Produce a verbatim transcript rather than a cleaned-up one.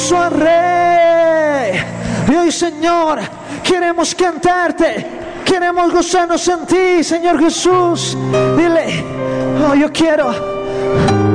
glorioso al Rey. Y hoy, Señor, queremos cantarte, queremos gozarnos en ti, Señor Jesús. Dile, oh, yo quiero